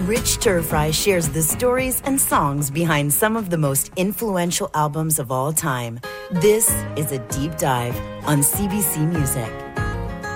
Rich Turfry shares the stories and songs behind some of the most influential albums of all time. This is a deep dive on CBC Music.